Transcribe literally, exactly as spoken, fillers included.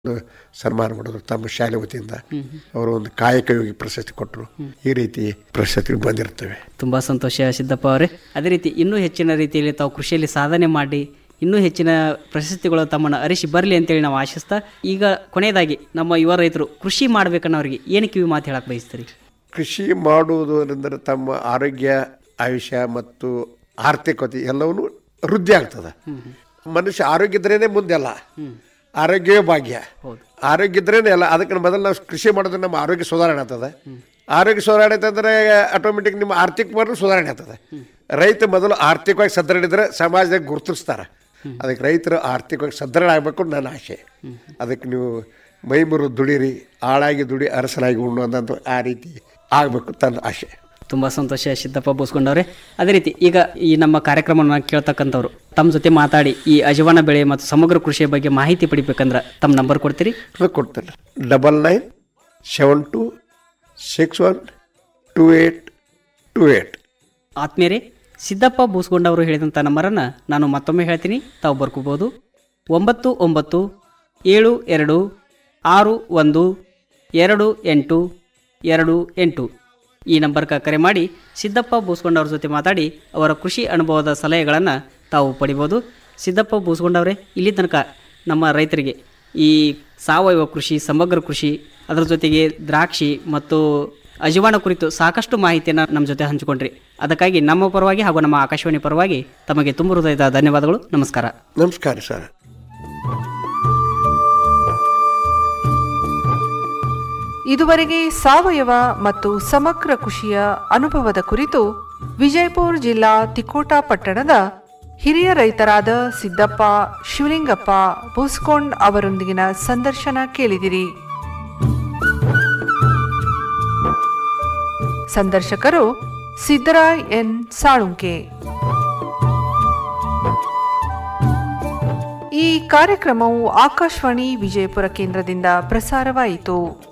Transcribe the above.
ಸನ್ಮಾನ ಮಾಡಿದ್ರು ತಮ್ಮ ಶಾಲೆ ವತಿಯಿಂದ. ಅವರು ಒಂದು ಕಾಯಕ ಯೋಗಿ ಪ್ರಶಸ್ತಿ ಕೊಟ್ಟರು. ಈ ರೀತಿ ಪ್ರಶಸ್ತಿ ಬಂದಿರ್ತವೆ. ತುಂಬ ಸಂತೋಷ ಸಿದ್ದಪ್ಪ ಅವರೇ. ಅದೇ ರೀತಿ ಇನ್ನೂ ಹೆಚ್ಚಿನ ರೀತಿಯಲ್ಲಿ ತಾವು ಕೃಷಿಯಲ್ಲಿ ಸಾಧನೆ ಮಾಡಿ ಇನ್ನೂ ಹೆಚ್ಚಿನ ಪ್ರಶಸ್ತಿಗಳು ತಮ್ಮನ್ನು ಅರಿಸಿ ಬರಲಿ ಅಂತೇಳಿ ನಾವು ಆಶಿಸ್ತಾ, ಈಗ ಕೊನೆಯದಾಗಿ ನಮ್ಮ ಯುವ ರೈತರು ಕೃಷಿ ಮಾಡ್ಬೇಕನ್ನೋರಿಗೆ ಏನು ಕಿವಿ ಮಾತು ಹೇಳಕ್ಕೆ ಬಯಸ್ತೀರಿ? ಕೃಷಿ ಮಾಡುವುದು ಅಂದರೆ ತಮ್ಮ ಆರೋಗ್ಯ, ಆಯುಷ್ಯ ಮತ್ತು ಆರ್ಥಿಕತೆ ಎಲ್ಲವೂ ವೃದ್ಧಿ ಆಗ್ತದೆ. ಮನುಷ್ಯ ಆರೋಗ್ಯ ಇದ್ರೇನೆ ಮುಂದೆಲ್ಲ, ಆರೋಗ್ಯವೇ ಭಾಗ್ಯ. ಆರೋಗ್ಯ ಇದ್ರೇನೆ ಅಲ್ಲ. ಅದಕ್ಕೆ ಮೊದಲು ನಾವು ಕೃಷಿ ಮಾಡೋದ್ರೆ ನಮ್ಮ ಆರೋಗ್ಯ ಸುಧಾರಣೆ ಆಗ್ತದೆ. ಆರೋಗ್ಯ ಸುಧಾರಣೆ ಅಂತಂದರೆ ಆಟೋಮೆಟಿಕ್ ನಿಮ್ಮ ಆರ್ಥಿಕವಾಗಿ ಸುಧಾರಣೆ ಆಗ್ತದೆ. ರೈತ ಮೊದಲು ಆರ್ಥಿಕವಾಗಿ ಸದೃಢ ಇದ್ರೆ ಸಮಾಜದಾಗ ಗುರುತಿಸ್ತಾರೆ. ಅದಕ್ಕೆ ರೈತರು ಆರ್ಥಿಕವಾಗಿ ಸದೃಢ ಆಗಬೇಕು ನನ್ನ ಆಸೆ. ಅದಕ್ಕೆ ನೀವು ಮೈಮುರು ದುಡಿರಿ, ಆಳಾಗಿ ದುಡಿ ಅರಸನಾಗಿ ಉಣ್ಣು ಅನ್ನೋದು ಆ ರೀತಿ ಆಗಬೇಕು ತನ್ನ ಆಸೆ. ತುಂಬ ಸಂತೋಷ ಸಿದ್ದಪ್ಪ ಬೋಸ್ಕೊಂಡವ್ರೆ. ಅದೇ ರೀತಿ ಈಗ ಈ ನಮ್ಮ ಕಾರ್ಯಕ್ರಮವನ್ನು ಕೇಳ್ತಕ್ಕಂಥವ್ರು ತಮ್ಮ ಜೊತೆ ಮಾತಾಡಿ ಈ ಅಜವಾನ ಬೆಳೆ ಮತ್ತು ಸಮಗ್ರ ಕೃಷಿಯ ಬಗ್ಗೆ ಮಾಹಿತಿ ಪಡಿಬೇಕಂದ್ರೆ ತಮ್ಮ ನಂಬರ್ ಕೊಡ್ತೀರಿ? ಕೊಡ್ತೇನೆ. Double nine seven to six one two eight two eight. ಆತ್ಮೀಯರೇ, ಸಿದ್ದಪ್ಪ ಬೂಸ್ಕೊಂಡವರು ಹೇಳಿದಂಥ ನಂಬರನ್ನು ನಾನು ಮತ್ತೊಮ್ಮೆ ಹೇಳ್ತೀನಿ, ತಾವು ಬರ್ಕೋಬೋದು. ಒಂಬತ್ತು ಒಂಬತ್ತು ಏಳು ಎರಡು ಆರು ಒಂದು ಎರಡು ಎಂಟು ಎರಡು ಎಂಟು ಈ ನಂಬರ್ಗೆ ಕರೆ ಮಾಡಿ ಸಿದ್ದಪ್ಪ ಬೂಸ್ಕೊಂಡವ್ರ ಜೊತೆ ಮಾತಾಡಿ ಅವರ ಕೃಷಿ ಅನುಭವದ ಸಲಹೆಗಳನ್ನು ತಾವು ಪಡಿಬೋದು. ಸಿದ್ದಪ್ಪ ಬೂಸ್ಕೊಂಡವ್ರೆ, ಇಲ್ಲಿ ತನಕ ನಮ್ಮ ರೈತರಿಗೆ ಈ ಸಾವಯವ ಕೃಷಿ, ಸಮಗ್ರ ಕೃಷಿ, ಅದರ ಜೊತೆಗೆ ದ್ರಾಕ್ಷಿ ಮತ್ತು ಅಜವಾನ ಕುರಿತು ಸಾಕಷ್ಟು ಮಾಹಿತಿಯನ್ನು ನಮ್ಮ ಜೊತೆ ಹಂಚಿಕೊಂಡ್ರಿ. ಅದಕ್ಕಾಗಿ ನಮ್ಮ ಪರವಾಗಿ ಹಾಗೂ ನಮ್ಮ ಆಕಾಶವಾಣಿ ಪರವಾಗಿ ತಮಗೆ ತುಂಬ ಹೃದಯದ ಧನ್ಯವಾದಗಳು. ನಮಸ್ಕಾರ. ನಮಸ್ಕಾರ ಸರ್. ಇದುವರೆಗೆ ಸಾವಯವ ಮತ್ತು ಸಮಗ್ರ ಕೃಷಿಯ ಅನುಭವದ ಕುರಿತು ವಿಜಯಪುರ ಜಿಲ್ಲಾ ತಿಕೋಟಾ ಪಟ್ಟಣದ ಹಿರಿಯ ರೈತರಾದ ಸಿದ್ದಪ್ಪ ಶಿವಲಿಂಗಪ್ಪ ಬೂಸ್ಕೊಂಡ್ ಅವರೊಂದಿಗಿನ ಸಂದರ್ಶನ ಕೇಳಿದಿರಿ. ಸಂದರ್ಶಕರು ಸಿದ್ದರಾಯ್ ಎನ್ ಸಾಳುಂಕೆ. ಈ ಕಾರ್ಯಕ್ರಮವು ಆಕಾಶವಾಣಿ ವಿಜಯಪುರ ಕೇಂದ್ರದಿಂದ ಪ್ರಸಾರವಾಯಿತು.